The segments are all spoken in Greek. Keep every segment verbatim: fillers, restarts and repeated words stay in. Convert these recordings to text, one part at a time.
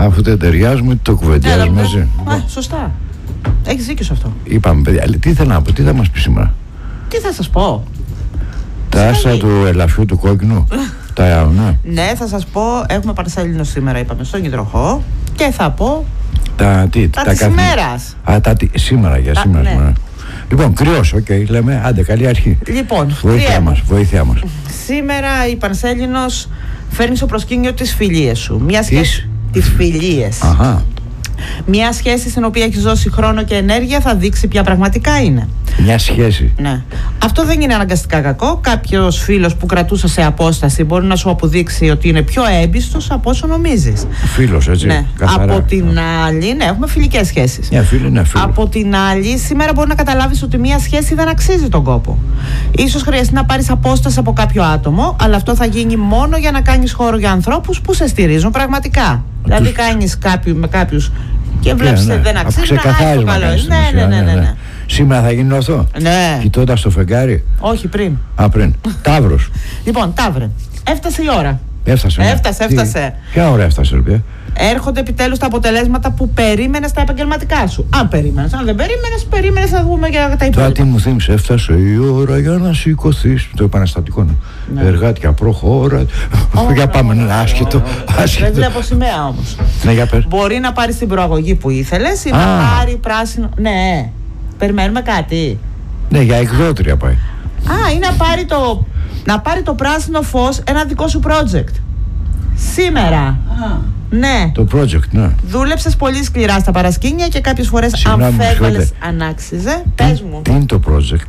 Αφού δεν ταιριάζουμε, το κουβεντιάζουμε μαζί. Α, σωστά. Έχεις δίκιο σε αυτό. Είπαμε, παιδιά, τι ήθελα να πω, τι θα μας πει σήμερα. Τι θα σας πω. Τα άστα του ελαφιού του κόκκινου. Τα, ναι. Ναι, θα σας πω, έχουμε Πανσέλινο σήμερα, είπαμε, στον Υδροχό. Και θα πω τα, τι, τα, τα της καθ... ημέρας. Α, τα, τι, σήμερα, για τα, σήμερα. Ναι. σήμερα. Λοιπόν, κρυός, οκ, okay, λέμε, άντε, καλή αρχή. Λοιπόν, βοήθειά μας, βοήθειά μας. Σήμερα η Πανσέλινος φέρνει στο προσκήνιο τις φιλίες σου. Μια σχέση. Τις φιλίες. Αχα. Μια σχέση στην οποία έχεις δώσει χρόνο και ενέργεια θα δείξει ποια πραγματικά είναι. Μια σχέση. Ναι. Αυτό δεν είναι αναγκαστικά κακό. Κάποιος φίλος που κρατούσε σε απόσταση μπορεί να σου αποδείξει ότι είναι πιο έμπιστος από όσο νομίζεις. Φίλος, έτσι. Ναι. Καθαρά. Από την άλλη, ναι, έχουμε φιλικές σχέσεις. Μια φίλη, ναι, φίλο. Από την άλλη, σήμερα μπορεί να καταλάβεις ότι μια σχέση δεν αξίζει τον κόπο. Ίσως χρειαστεί να πάρεις απόσταση από κάποιο άτομο, αλλά αυτό θα γίνει μόνο για να κάνεις χώρο για ανθρώπους που σε στηρίζουν πραγματικά. Δηλαδή, κάνεις κάποιου, με κάποιους και βλέπεις ναι, ναι. δεν αξίζει. Ξεκαθάρισμα. Ναι, ναι, ναι, ναι, ναι. Σήμερα θα γίνει αυτό. Ναι. Κοιτώντας το φεγγάρι. Όχι, πριν. Α, πριν. Ταύρος. Λοιπόν, Ταύρε. Έφτασε η ώρα. Έφτασε. Ναι. Έφτασε, έφτασε. Ποια ώρα έφτασε, ρε. Έρχονται επιτέλους τα αποτελέσματα που περίμενες στα επαγγελματικά σου. Αν περίμενες. Αν δεν περίμενες, περίμενες να δούμε για τα υπόλοιπα. Τώρα τι μου θύμισε, έφτασε η ώρα για να σηκωθείς. Το επαναστατικό, ναι. Ναι. Εργάτια προχώρα. Oh, για πάμε, ναι, άσχετο. Δεν βλέπω σημαία όμως. Ναι, για πες. Μπορεί να πάρεις την προαγωγή που ήθελες ή να πάρει πράσινο. Ναι. Περιμένουμε κάτι. Ναι, για εκδότρια πάει. Α, ή να πάρει το, να πάρει το πράσινο φως ένα δικό σου project. Σήμερα. Ah. Ναι. Το project, ναι. Δούλεψες πολύ σκληρά στα παρασκήνια και κάποιες φορές αμφέβαλες αν άξιζε. Πες μου. Τι είναι το project?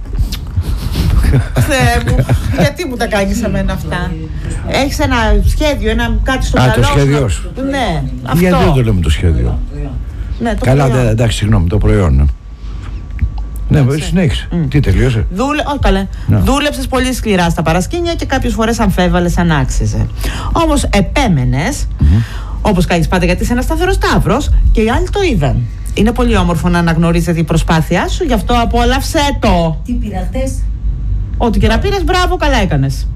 Θεέ μου, γιατί μου τα κάνεις εμένα αυτά? Έχεις ένα σχέδιο, ένα κάτι στο μυαλό σου. Α, το σχέδιο σου. Ναι, αυτό. Γιατί δεν το λέμε το σχέδιο? Ναι, το καλά, προϊόν. εντάξει, συγγνώμη, το προϊόν. Ναι. Ναι, συνέχισε. Mm. Τι τελείωσε? Δούλε... Όχι, καλέ. No. Δούλεψες πολύ σκληρά στα παρασκήνια και κάποιες φορές αμφέβαλες αν άξιζε. Όμως επέμενες, mm-hmm. όπως κάνεις πάντα, γιατί είσαι ένας σταθερός Ταύρος και οι άλλοι το είδαν. Είναι πολύ όμορφο να αναγνωρίζετε η προσπάθειά σου, γι' αυτό απόλαυσέ το. Τι πειραχτές? Ό,τι και να πήρες, μπράβο, καλά έκανες.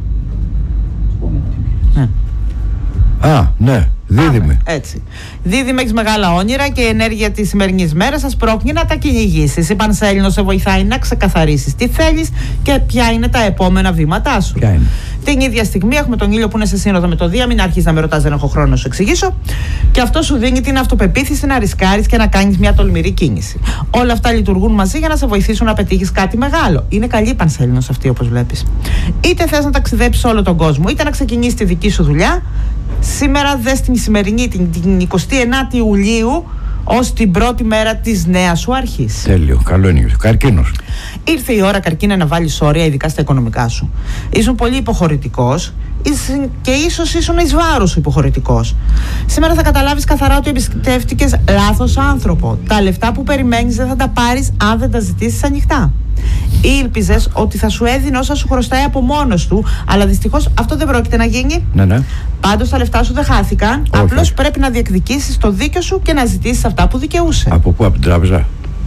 Ναι. Α, ναι. Δίδυμη. Έτσι. Δίδυμη, έχεις μεγάλα όνειρα και η ενέργεια της σημερινής μέρας σας πρόκειται να τα κυνηγήσεις. Η Πανσέλινος σε βοηθάει να ξεκαθαρίσεις τι θέλεις και ποια είναι τα επόμενα βήματά σου. Ποια είναι? Την ίδια στιγμή έχουμε τον ήλιο που είναι σε σύνοδο με το Δία. Μην αρχίσεις να με ρωτάς, δεν έχω χρόνο να σου εξηγήσω. Και αυτό σου δίνει την αυτοπεποίθηση να ρισκάρεις και να κάνεις μια τολμηρή κίνηση. Όλα αυτά λειτουργούν μαζί για να σε βοηθήσουν να πετύχεις κάτι μεγάλο. Είναι καλή η Πανσέλινος αυτή, όπως βλέπεις. Είτε θες να ταξιδέψεις όλο τον κόσμο, είτε να ξεκινήσεις τη δική σου δουλειά. Σήμερα δες την σημερινή, την, την εικοστή ενάτη Ιουλίου, ως την πρώτη μέρα της νέας σου αρχής. Τέλειο, καλό είναι. Καρκίνος. Ήρθε η ώρα, καρκίνα, να βάλεις όρια, ειδικά στα οικονομικά σου. Ήσουν πολύ υποχωρητικός και ίσως ήσουν εις βάρος σου υποχωρητικός. Σήμερα θα καταλάβεις καθαρά ότι εμπιστεύτηκες λάθος άνθρωπο. Τα λεφτά που περιμένεις δεν θα τα πάρεις αν δεν τα ζητήσεις ανοιχτά. Ήλπιζες ότι θα σου έδινε όσα σου χρωστάει από μόνος του, αλλά δυστυχώς αυτό δεν πρόκειται να γίνει. Ναι, ναι. Πάντως τα λεφτά σου δεν χάθηκαν. Όχι. Απλώς πρέπει να διεκδικήσεις το δίκιο σου και να ζητήσεις αυτά που δικαιούσε. Από πού, από την τράπεζα?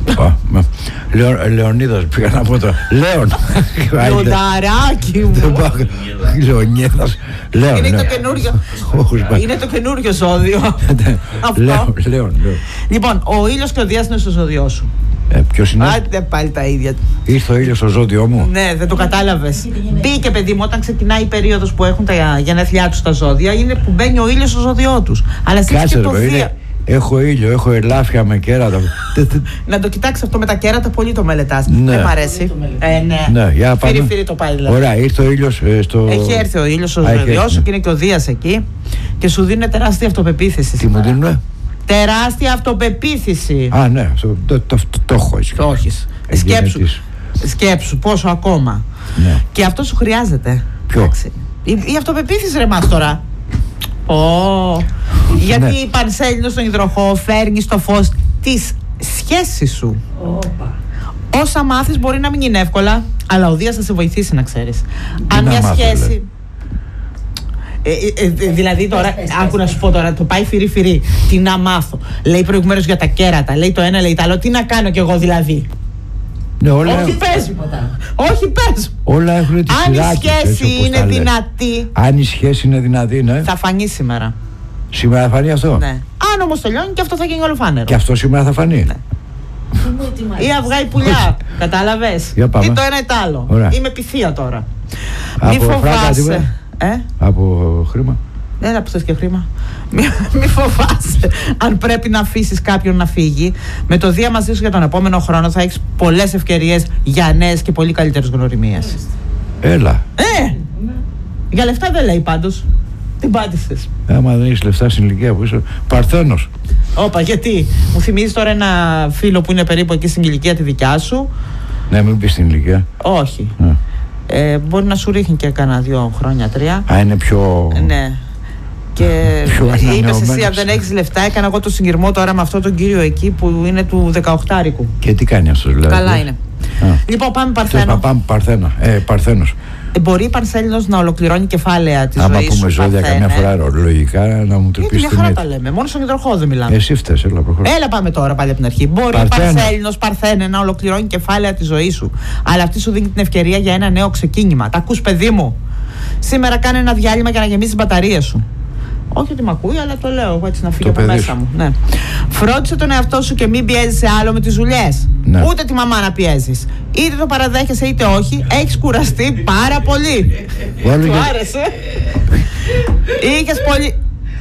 Λεω, Λεωνίδας πήγα να πω τώρα. Λέων. Λιονταράκι μου. Λεωνίδας. Λέων. Είναι το καινούριο. Είναι το καινούριο ζώδιο. Λέων, Λέων. Λοιπόν, ο ήλιος και ο Δίας είναι στο ζώδιό σου. Ε, ποιος είναι? Άντε πάλι τα ίδια. Ήρθε ο ήλιος στο ζώδιό μου. Ναι, δεν το κατάλαβες. Μπήκε, παιδί μου, όταν ξεκινάει η περίοδος που έχουν τα γενέθλιά τους τα ζώδια, είναι που μπαίνει ο ήλιος στο ζώδιό τους. Αλλά εσύ και το Δία. Έχω ήλιο, έχω ελάφια με κέρατα. Να το κοιτάξεις αυτό με τα κέρατα, πολύ το μελετάς. Ναι. Δεν μ' αρέσει. Ε, ναι. Ναι, για πάμε. Φύρι, φύρι το πάει δηλαδή. Ωραία, ήρθε ο ήλιος ε, στο... Έχει έρθει ο ήλιος στο ζώδιό σου και είναι και ο Δίας εκεί και σου δίνει τεράστια αυτοπεποίθηση. Τι μου δίνουνε? Τεράστια αυτοπεποίθηση. Α, ναι, το, το, το, το, το έχω έτσι. Το έχεις. Σκέψου, σκέψου πόσο ακόμα. Ναι. Και αυτό σου χρειάζεται. Ποιο? Η, η αυτοπεποίθιση, ρε μας τώρα. Oh. Γιατί η Πανσέλινος στον Υδροχό φέρνει στο φως της σχέσης σου. Όπα. Όσα μάθεις μπορεί να μην είναι εύκολα, αλλά ο Δίας θα σε βοηθήσει να ξέρεις. Τι Αν να μια μάθω, σχέση... Ε, ε, ε, δηλαδή τώρα, πες, πες, άκου να σου πω τώρα, το πάει φυρί φυρί. Τι να μάθω. Λέει προηγουμένως για τα κέρατα, λέει το ένα, λέει το άλλο. Τι να κάνω κι εγώ δηλαδή? Ναι, όλα... Όχι πες μου. Όχι πες. Όλα έχουν τη Αν η σειρά σχέση έτσι, είναι δυνατή, αν η σχέση είναι δυνατή, ναι. θα φανεί σήμερα. Σήμερα θα φανεί αυτό. Ναι. Αν όμως τελειώνει και αυτό θα γίνει ολοφάνερο. Και αυτό σήμερα θα φανεί. Ναι. Ή αυγά ή πουλιά. Κατάλαβες. Ή το ένα ή το άλλο. Ωραία. Είμαι πυθία τώρα. Από Μη φοβάσαι. Ε? Από χρήμα. Έλα που θες και χρήμα. Μη, μη φοβάσαι. Αν πρέπει να αφήσεις κάποιον να φύγει, με το Δία μαζί σου για τον επόμενο χρόνο θα έχεις πολλές ευκαιρίες για νέες και πολύ καλύτερες γνωριμίες. Έλα. Ε! Για λεφτά δεν λέει πάντως. Την πάτησες. Άμα δεν έχεις λεφτά στην ηλικία που είσαι Παρθένος. Όπα, γιατί. Μου θυμίζεις τώρα ένα φίλο που είναι περίπου εκεί στην ηλικία τη δικιά σου. Ναι, μην πεις στην ηλικία. Όχι. Α. Ε, μπορεί να σου ρίχνει και κάνα δύο χρόνια, τρία. Α, είναι πιο... Ναι. Και είπες εσύ, αν δεν έχεις λεφτά, έκανα εγώ το συγκυρμό τώρα με αυτόν τον κύριο εκεί που είναι του δεκαοκτάρικου. Και τι κάνει αυτός δηλαδή? Καλά είναι. Α. Λοιπόν, πάμε Παρθένο. Πάμε Παρθένα. Ε, Παρθένος. Ε, μπορεί η Πανσέλινος να ολοκληρώνει κεφάλαια της ζωής σου? Άμα πούμε ζώδια καμιά φορά αερολογικά να μου τρυπήσει την μια χαρά τα λέμε. Μόνο στον υδροχό δεν μιλάμε. Εσύ φταίς, έλα προχωρά. Έλα πάμε τώρα πάλι από την αρχή. Μπορεί η Πανσέλινος Παρθένε να ολοκληρώνει κεφάλαια της ζωής σου. Αλλά αυτή σου δίνει την ευκαιρία για ένα νέο ξεκίνημα. Τα ακούς, παιδί μου? Σήμερα κάνε ένα διάλειμμα για να γεμίσει τις μπαταρίες σου. Όχι ότι μ' ακούει, αλλά το λέω εγώ έτσι να φύγει από μέσα μου. Ναι. Φρόντισε τον εαυτό σου και μην πιέζεσαι άλλο με τις δουλειές. Ναι. Ούτε τη μαμά να πιέζεις. Είτε το παραδέχεσαι είτε όχι, έχεις κουραστεί πάρα πολύ. Του άρεσε? Είχες πολύ.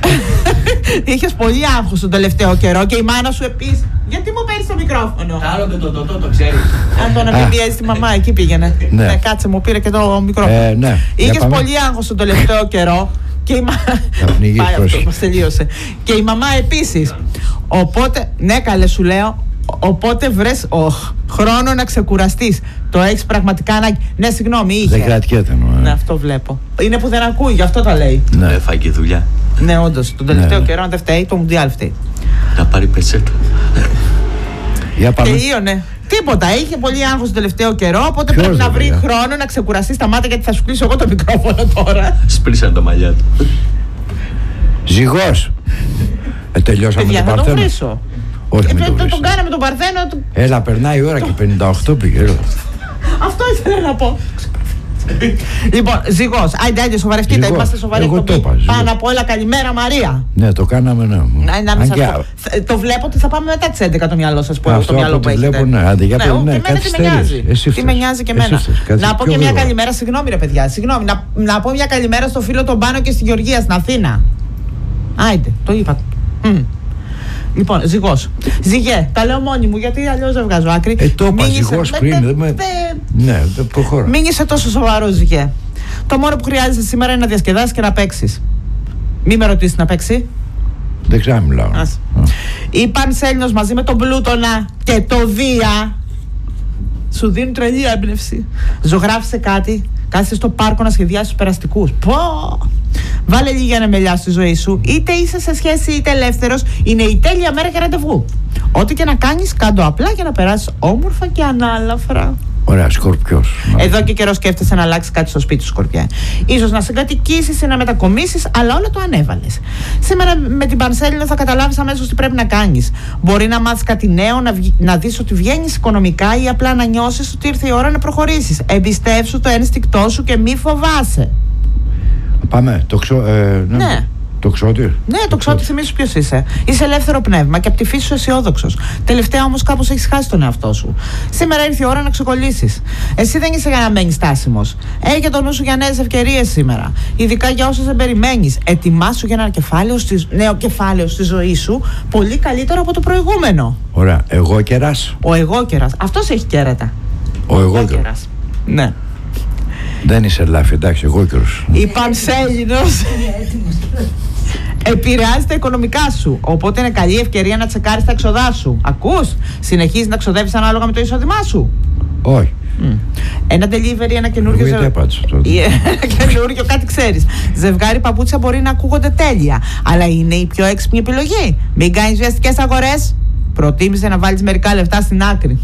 Είχες πολύ άγχος τον τελευταίο καιρό και η μάνα σου επίσης. Γιατί μου παίρνεις το μικρόφωνο? Άλλο και το το το, το ξέρεις. Αν το να μην πιέζεις τη μαμά, εκεί πήγαινε. Ναι. Ναι, κάτσε, μου πήρε και το μικρόφωνο. Ε, ναι. Είχες πολύ άγχος τον τελευταίο καιρό. Και η, μα... Πάει αυτό, μας τελείωσε. Και η μαμά επίσης. Οπότε, ναι καλέ σου λέω, οπότε βρες oh, χρόνο να ξεκουραστείς. Το έχεις πραγματικά ανάγκη. Ναι, συγγνώμη, είχε. Δεν κρατιέται. Ναι, αυτό βλέπω. Είναι που δεν ακούει, γι' αυτό τα λέει. Ναι, έφαγε δουλειά. Ναι, όντως, τον τελευταίο ναι. καιρό αν δεν φταίει, το Μουντιάλ φταίει. Να πάρει πετσέτα. Τελείωνε. Τίποτα, είχε πολύ άγχος τον τελευταίο καιρό, οπότε Ποιος πρέπει να βρει βέβαια. χρόνο να ξεκουραστεί στα μάτια γιατί θα σου κλείσω εγώ το μικρόφωνο τώρα. Σπρίσαν τα μαλλιά του. Ζυγός. Ε, τελειώσαμε Παιδιά, τον θα τον Παρθένο. βρίσω. Όχι, ε, μην τον τον, βρεις. τον κάναμε τον Παρθένο. Του... Έλα, περνάει η ώρα και πενήντα οκτώ πήγε. Έλα. Αυτό ήθελα να πω. Λοιπόν, ζυγός. Άιντε, άιντε, σοβαρευτείτε. Ζυγός. Είμαστε σοβαροί. Εγώ το είπα, Πάνω απ' όλα, καλημέρα Μαρία. Ναι, το κάναμε, ναι. Να, να μην Αν σας και... πω. Το βλέπω ότι θα πάμε μετά τις έντεκα το μυαλό σας. Αυτό το μυαλό από που ό,τι έχετε. βλέπω, ναι. Άντε, για ναι, πέρα, ναι, εμένα τι με νοιάζει. Τι με νοιάζει και εμένα. Να πω και μια καλημέρα, συγγνώμη ρε παιδιά. Συγγνώμη, να, να πω μια καλημέρα στο φίλο τον Πάνο και στη Γεωργία στην Αθήνα. Άιντε, το είπα. Mm. Λοιπόν, ζυγός. Ζυγέ, τα λέω μόνη μου γιατί αλλιώς δεν βγάζω άκρη. Ε, το είπα ζυγός πριν. Ναι, προχώρα. Μην είσαι τόσο σοβαρό, ζυγέ. Το μόνο που χρειάζεσαι σήμερα είναι να διασκεδάσεις και να παίξεις. Μη με ρωτήσεις να παίξει. Δεν ξέρω να μιλάω. Η Πανσέλινος μαζί με τον Πλούτονα και το Δία σου δίνουν τρελή έμπνευση. Ζωγράφισε κάτι. Κάθεσαι στο πάρκο να σχεδιάσεις τους περαστικούς. Πω! Βάλε λίγη ανεμελιά στη ζωή σου. Είτε είσαι σε σχέση είτε ελεύθερος. Είναι η τέλεια μέρα για ραντεβού. Ό,τι και να κάνεις, κάντο απλά για να περάσεις όμορφα και ανάλαφρα. Ωραία, Σκορπιός. Εδώ και καιρό σκέφτεσαι να αλλάξει κάτι στο σπίτι σου, Σκορπιά. Ίσως να συγκατοικήσεις ή να μετακομίσεις, αλλά όλο το ανέβαλες. Σήμερα με την Πανσέλινο θα καταλάβεις αμέσως τι πρέπει να κάνεις. Μπορεί να μάθεις κάτι νέο, να, βγ... να δεις ότι βγαίνεις οικονομικά ή απλά να νιώσεις ότι ήρθε η ώρα να προχωρήσεις. Εμπιστεύσου το ένστικτό σου και μη φοβάσαι. Πάμε, το ξω... ε, ναι. ναι. Το ξώτη. Ναι, το ξώτη, θυμίσου ποιος είσαι. Είσαι ελεύθερο πνεύμα και από τη φύση σου αισιόδοξος. Τελευταία όμως κάπως έχεις χάσει τον εαυτό σου. Σήμερα ήρθε η ώρα να ξεκολλήσεις. Εσύ δεν είσαι για να μένεις στάσιμος. Έχει το νου σου για νέες ευκαιρίες σήμερα. Ειδικά για όσες δεν περιμένεις. Ετοιμάσου για ένα κεφάλαιο στη... νέο κεφάλαιο στη ζωή σου πολύ καλύτερο από το προηγούμενο. Ωραία. Εγώ κεράς. Ο εγώ κεράς. Αυτός έχει κέρατα. Ο εγώ κεράς. Ναι. Δεν είσαι λάφι, εντάξει, εγώ καιρός. Η Πανσέλινος επηρεάζει τα οικονομικά σου. Οπότε είναι καλή ευκαιρία να τσεκάρεις τα έξοδά σου. Ακούς? Συνεχίζεις να ξοδεύεις ανάλογα με το εισόδημά σου. Όχι. Mm. Ένα delivery, ένα καινούριο ζευγάρι. Ένα καινούριο, κάτι ξέρεις. Ζευγάρι παπούτσια μπορεί να ακούγονται τέλεια, αλλά είναι η πιο έξυπνη επιλογή. Μην κάνεις βιαστικές αγορές. Προτίμησε να βάλεις μερικά λεφτά στην άκρη.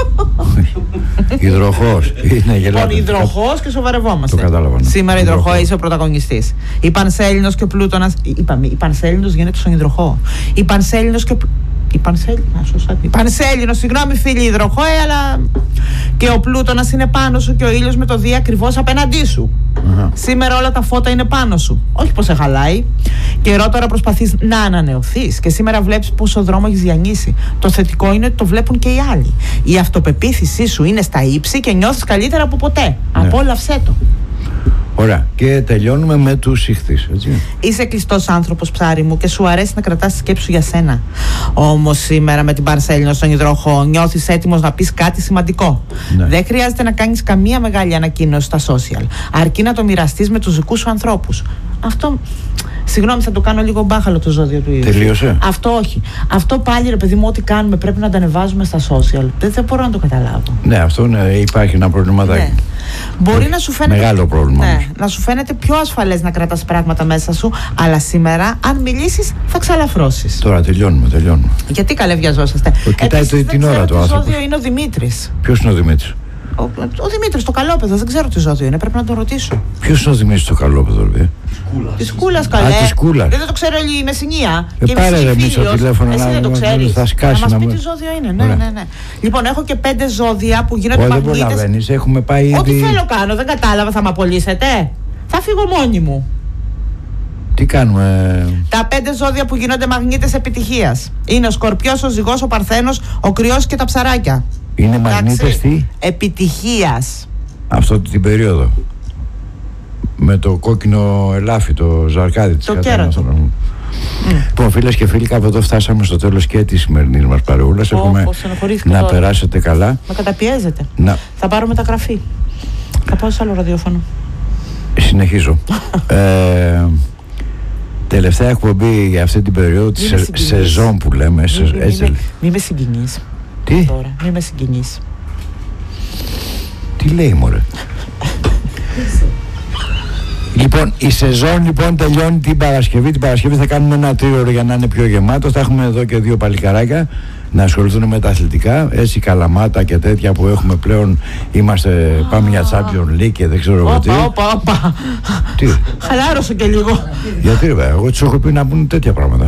Υδροχός. Είναι γελάτε. Λοιπόν, υδροχός και σοβαρευόμαστε. Το κατάλαβα. Ναι. Σήμερα υδροχό είσαι ο πρωταγωνιστής. Η Πανσέλινος και ο Πλούτονας. Είπαμε, η Πανσέλινος γίνεται στον υδροχό. Η Πανσέλινος και ο Η Πανσέλινο, σωστά. Η Πανσέλινο, συγγνώμη φίλοι υδροχόε, αλλά και ο Πλούτονας είναι πάνω σου και ο ήλιος με το Δία ακριβώς απέναντί σου. Uh-huh. Σήμερα όλα τα φώτα είναι πάνω σου. Όχι πως σε χαλάει. Καιρό τώρα προσπαθείς να ανανεωθείς και σήμερα βλέπεις πόσο δρόμο έχεις διανύσει. Το θετικό είναι ότι το βλέπουν και οι άλλοι. Η αυτοπεποίθησή σου είναι στα ύψη και νιώθεις καλύτερα από ποτέ. Ναι. Απόλαυσέ το. Ωραία. Και τελειώνουμε με τους ηχθείς, έτσι. Είσαι κλειστός άνθρωπος, ψάρι μου, και σου αρέσει να κρατάς τη σκέψη σου για σένα. Όμως σήμερα με την Πανσέλινο στον υδροχό νιώθεις έτοιμος να πεις κάτι σημαντικό. Ναι. Δεν χρειάζεται να κάνεις καμία μεγάλη ανακοίνωση στα social. Αρκεί να το μοιραστείς με τους δικούς σου ανθρώπους. Αυτό. Συγγνώμη, θα το κάνω λίγο μπάχαλο το ζώδιο του ίδιου. Τελείωσε. Αυτό όχι. Αυτό πάλι, ρε παιδί μου, ό,τι κάνουμε πρέπει να τα ανεβάζουμε στα social. Δεν, δεν μπορώ να το καταλάβω. Ναι, αυτό ναι, υπάρχει ένα προβληματάκι. Ναι. Μπορεί να σου φαίνεται. Μεγάλο πρόβλημα. Ναι, να σου φαίνεται πιο ασφαλές να κρατάς πράγματα μέσα σου, αλλά σήμερα, αν μιλήσεις, θα ξαλαφρώσεις. Τώρα τελειώνουμε, τελειώνουμε. Γιατί καλέ βιαζόσαστε. Κοιτάει το, την ώρα του άνθρωπο. Τι ζώδιο είναι ο Δημήτρης. Ποιος είναι ο Δημήτρης? Ο, ο Δημήτρης, το καλόπεδο, δεν ξέρω τι ζώδιο είναι, πρέπει να τον ρωτήσω. Ποιος είναι ο Δημήτρης το καλόπεδο, ρε? Τη Σκούλα, καλέ. Α, τη Σκούλα. Δεν το ξέρω όλη η Μεσσηνία. Ε, πάρε ρε Μίσο τηλέφωνο να, να, το ξέρεις. Θα σκάσει να μας να πει τι ζώδιο είναι. Ναι, ναι, ναι. Λοιπόν, έχω και πέντε ζώδια που γίνονται μαγνήτες. Δεν προλαβαίνεις, έχουμε πάει ήδη. Ό,τι θέλω κάνω, δεν κατάλαβα, θα με απολύσετε. Θα φύγω μόνη μου. Τι κάνουμε? Τα πέντε ζώδια που γίνονται μαγνήτες επιτυχίας είναι ο Σκορπιός, ο Ζυγός, ο Παρθένος, ο Κρυός και τα ψαράκια. Είναι μαγνήτες τι? Επιτυχίας. Αυτό την περίοδο. Με το κόκκινο ελάφι, το ζαρκάδι της το κέρατο. Mm. Λοιπόν, φίλες και φίλοι, κάπου εδώ φτάσαμε στο τέλος και της σημερινής μας παρεούλας. Oh, Έχουμε να τώρα. περάσετε καλά. Με καταπιέζετε. Να. Θα πάρω μεταγραφή. Θα πάω σε άλλο ραδιόφωνο. Συνεχίζω. ε, τελευταία εκπομπή για αυτή την περίοδο της σε, σεζόν που λέμε. Μη, σε, μη, έτσι, μη, μη με συγκινείς. Τι? Τώρα, μη με συγκινείς. Τι λέει μωρέ? Λοιπόν, η σεζόν λοιπόν τελειώνει την Παρασκευή. Την Παρασκευή θα κάνουμε ένα τρίωρο για να είναι πιο γεμάτο. Θα έχουμε εδώ και δύο παλικαράκια να ασχοληθούν με τα αθλητικά. Έτσι, Καλαμάτα και τέτοια που έχουμε πλέον. Είμαστε, ah. πάμε για Champions League και δεν ξέρω εγώ τι. Όπα, όπα. Τι? Χαλάρωσε και λίγο. Γιατί ρε, εγώ τους έχω πει να πούνε τέτοια πράγματα.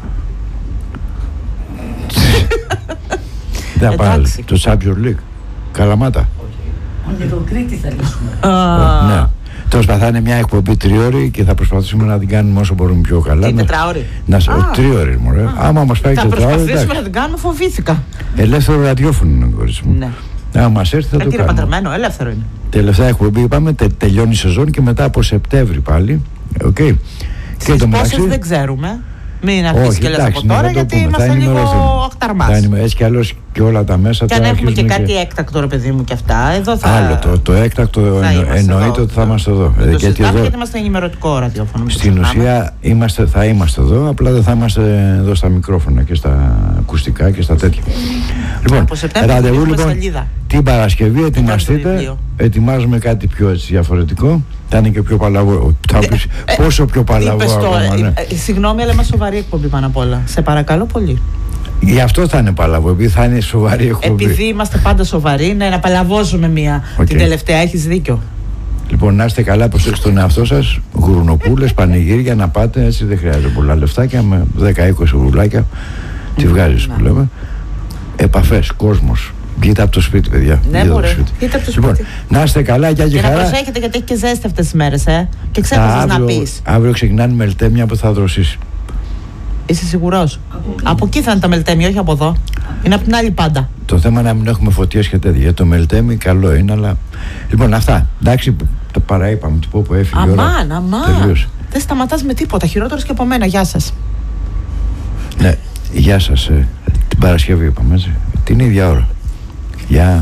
Δεν πάει το Champions League. Καλαμάτα. Για τον Κρήτη θα λύσουμε. Ναι. Τέλος πάντων, θα είναι μια εκπομπή τριώρη και θα προσπαθήσουμε να την κάνουμε όσο μπορούμε πιο καλά. Τι, τετράωρη? Να σε τριώρη, μωρέ. Άμα μας πάει τετράωρη. Θα προσπαθήσουμε να την κάνουμε, φοβήθηκα. Ελεύθερο ραδιόφωνο είναι, κορίτσι μου. Ναι. Αν μας έρθει θα ε, το κάνουμε. Παντρεμένο, ελεύθερο είναι. Τελευταία εκπομπή είπαμε, τε, τελειώνει η σεζόν και μετά από Σεπτέμβρη πάλι. Okay. Στις πόσες μεταξύ... δεν ξέρουμε. Μην αρχίσει και λες από τώρα, γιατί είμαστε λίγο ακταρμάς. Έτσι κι αλλιώς και όλα τα μέσα. Και αν έχουμε και κάτι και... έκτακτο, ρε παιδί μου, και αυτά. Εδώ θα... Άλλο το, το έκτακτο εννοείται ότι θα είμαστε εδώ. Δεν το συζητάμε, γιατί είμαστε ενημερωτικό ραδιόφωνο. Στην ουσία είμαστε, θα είμαστε εδώ, απλά δεν θα είμαστε εδώ στα μικρόφωνα και στα ακουστικά και στα τέτοια. Λοιπόν, ραντεβού λοιπόν την Παρασκευή, ετοιμαστείτε. Ετοιμάζουμε κάτι πιο έτσι διαφορετικό. Θα είναι και πιο παλαβό. Πόσο πιο παλαβό ακόμα. Συγγνώμη, αλλά είμαστε σοβαρή εκπομπή πάνω απ' όλα. Σε παρακαλώ πολύ. Γι' αυτό θα είναι παλαβό, επειδή θα είναι σοβαρή εκπομπή. Επειδή είμαστε πάντα σοβαροί, ναι, να παλαβώσουμε μία. Okay. Την τελευταία, έχεις δίκιο. Λοιπόν, να είστε καλά, προσέξτε τον εαυτό σας. Γουρνοπούλες, πανηγύρια να πάτε, έτσι δεν χρειάζεται πολλά λεφτάκια. Με δέκα είκοσι γουρλάκια τη βγάζεις που λέμε. Επαφές, κόσμος. Βγείτε από το σπίτι, παιδιά. Ναι, μπορεί. Βγείτε από το σπίτι. Λοιπόν, να είστε καλά, γεια και, και χαρά. Και να προσέχετε, γιατί έχει και ζέστη αυτές τις μέρες, ε. Και ξέχασες να πεις. Αύριο ξεκινάνε μελτέμια που θα δροσίσει. Είσαι σίγουρος? Από, από εκεί θα είναι τα μελτέμια, όχι από εδώ. Είναι από την άλλη πάντα. Το θέμα είναι να μην έχουμε φωτιές και τέτοια. Το μελτέμι καλό είναι, αλλά. Λοιπόν, αυτά. Εντάξει, το παραείπαμε. Του πω που έφυγε. Αμάν, αμάν. Δεν σταματάς με τίποτα. Χειρότερος και από μένα. Γεια σας. Ναι, γεια σας. Ε. Την Παρασκευή είπαμε, έτσι. Την ίδια ώρα. Γεια.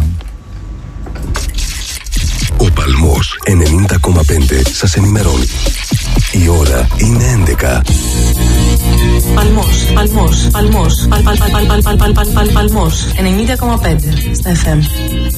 Ο Παλμός ενενήντα κόμμα πέντε σας ενημερώνει. Η ώρα είναι έντεκα. Παλμός, Παλμός, Παλμός, Παλ, Παλ, Παλ, Παλ, Παλ, Παλ, Παλ, Παλ, Παλμός, ενενήντα κόμμα πέντε στα εφ εμ.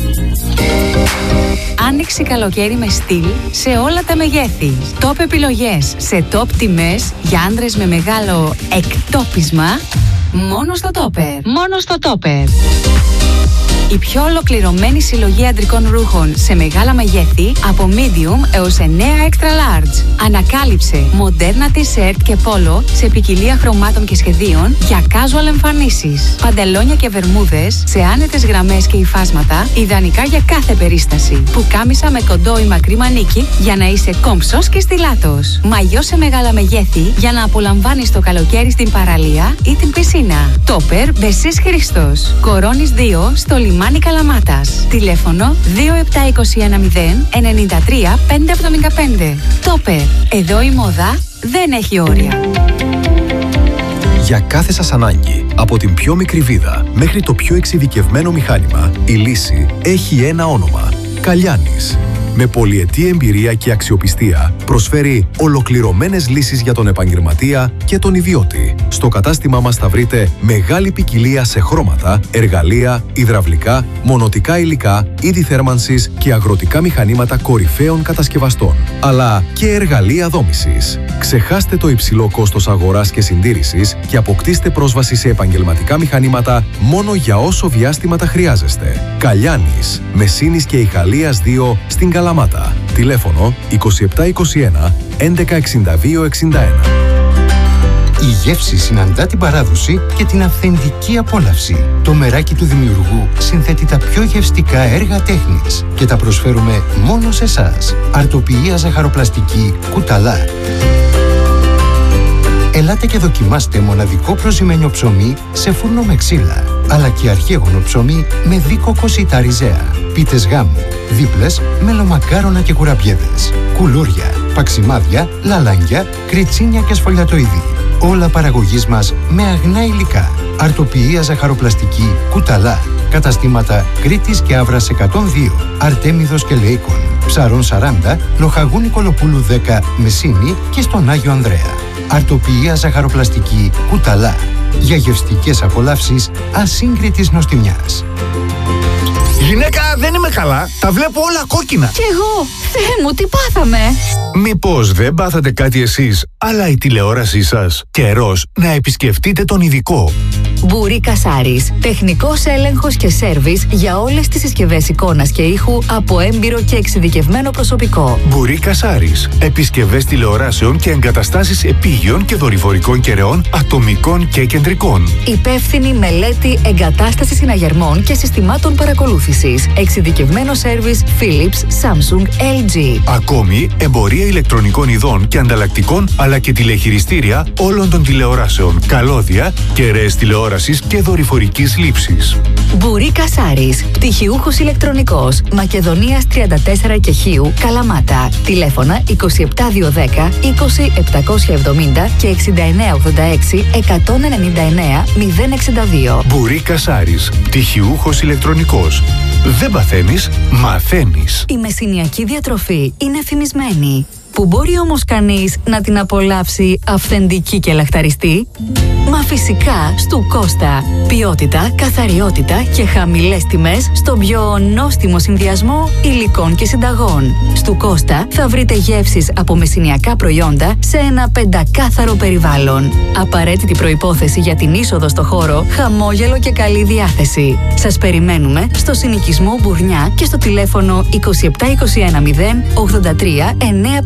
Άνοιξε καλοκαίρι με στυλ σε όλα τα μεγέθη. Top επιλογές σε top τιμές για άντρες με μεγάλο εκτόπισμα. Μόνο στο Topper. Μόνο στο Topper. Η πιο ολοκληρωμένη συλλογή αντρικών ρούχων σε μεγάλα μεγέθη από medium έως εννέα extra large. Ανακάλυψε μοντέρνα t-shirt και πόλο σε ποικιλία χρωμάτων και σχεδίων για casual εμφανίσεις. Παντελόνια και βερμούδες σε άνετες γραμμές και υφάσματα, ιδανικά για κάθε περίσταση. Πουκάμισα με κοντό ή μακρύ μανίκι για να είσαι κόμψος και στιλάτος. Μαγιό σε μεγάλα μεγέθη για να απολαμβάνεις το καλοκαίρι στην παραλία ή την πισίνα. Τόπερ Μπεσής Χρήστος. Κορώνης δύο στο λιμάνι Καλαμάτας. Τηλέφωνο δύο επτά δύο ένα μηδέν εννιά τρία πέντε εβδομήντα πέντε. Τόπερ. Εδώ η μόδα δεν έχει όρια. Για κάθε σας ανάγκη, από την πιο μικρή βίδα μέχρι το πιο εξειδικευμένο μηχάνημα, η λύση έχει ένα όνομα. Καλιάνης. Με πολυετή εμπειρία και αξιοπιστία, προσφέρει ολοκληρωμένες λύσεις για τον επαγγελματία και τον ιδιώτη. Στο κατάστημά μας θα βρείτε μεγάλη ποικιλία σε χρώματα, εργαλεία, υδραυλικά, μονοτικά υλικά, είδη θέρμανσης και αγροτικά μηχανήματα κορυφαίων κατασκευαστών, αλλά και εργαλεία δόμησης. Ξεχάστε το υψηλό κόστος αγοράς και συντήρησης και αποκτήστε πρόσβαση σε επαγγελματικά μηχανήματα μόνο για όσο διάστημα τα χρειάζεστε. Καλιάνης, Μεσίνης και Ιχαλίας δύο στην Καλαμάτα. Τηλέφωνο είκοσι επτά είκοσι ένα έντεκα εξήντα δύο εξήντα ένα. Η γεύση συναντά την παράδοση και την αυθεντική απόλαυση. Το μεράκι του δημιουργού συνθέτει τα πιο γευστικά έργα τέχνης και τα προσφέρουμε μόνο σε εσάς. Αρτοποιία ζαχαροπλαστική Κουταλά. Ελάτε και δοκιμάστε μοναδικό προζυμένιο ψωμί σε φούρνο με ξύλα, αλλά και αρχαίγωνο ψωμί με δίκοκο σιτά ριζέα, πίτες γάμου, δίπλες, μελομακάρονα και κουραμπιέδες, κουλούρια, παξιμάδια, λαλάνια, κριτσίνια και σφολιατοειδή. Όλα παραγωγής μας με αγνά υλικά. Αρτοποιία ζαχαροπλαστική Κουταλά. Καταστήματα Κρήτης και Αύρας εκατόν δύο, Αρτέμιδος και Λέικον, Ψαρών σαράντα, Λοχαγού Νικολοπούλου δέκα, Μεσίνη και στον Άγιο Ανδρέα. Αρτοποιία ζαχαροπλαστική Κουταλά. Για γευστικές απολαύσεις ασύγκριτης νοστιμιάς. Γυναίκα, δεν είμαι καλά. Τα βλέπω όλα κόκκινα. Κι εγώ. Θεέ μου, τι πάθαμε. Μήπως δεν πάθατε κάτι εσείς, αλλά η τηλεόρασή σας? Καιρός να επισκεφτείτε τον ειδικό. Μπουρί Κασάρης. Τεχνικός έλεγχος και σέρβις για όλες τις συσκευές εικόνας και ήχου από έμπειρο και εξειδικευμένο προσωπικό. Μπουρί Κασάρης. Επισκευές τηλεοράσεων και εγκαταστάσεις επίγειων και δορυφορικών κεραιών, ατομικών και κεντρικών. Υπεύθυνη μελέτη εγκατάστασης συναγερμών και συστημάτων παρακολούθησης. Εξειδικευμένο σέρβις Philips, Samsung, ελ τζι. Ακόμη, εμπορία ηλεκτρονικών ειδών και ανταλλακτικών, αλλά και τηλεχειριστήρια όλων των τηλεοράσεων, καλώδια, κεραίες τηλεόρασης και δορυφορικής λήψης. Μπουρί Κασάρης. Πτυχιούχος ηλεκτρονικός. Μακεδονίας τριάντα τέσσερα και Χίου, Καλαμάτα. Τηλέφωνα είκοσι επτά διακόσια δέκα είκοσι επτακόσια εβδομήντα και εξήντα εννέα ογδόντα έξι εκατόν ενενήντα εννέα μηδέν εξήντα δύο. Μπουρί Κασάρης. Πτυχιούχος ηλεκτρονικός. Δεν παθαίνεις, μαθαίνεις. Η μεσηνιακή διατροφή είναι φημισμένη. Που μπορεί όμως κανείς να την απολαύσει αυθεντική και λαχταριστή? Μα φυσικά στου Κώστα. Ποιότητα, καθαριότητα και χαμηλές τιμές στον πιο νόστιμο συνδυασμό υλικών και συνταγών. Στου Κώστα θα βρείτε γεύσεις από μεσηνιακά προϊόντα σε ένα πεντακάθαρο περιβάλλον. Απαραίτητη προϋπόθεση για την είσοδο στο χώρο, χαμόγελο και καλή διάθεση. Σας περιμένουμε στο συνοικισμό Μπουρνιά και στο τηλέφωνο είκοσι επτά είκοσι ένα μηδέν ογδόντα τρία εννιακόσια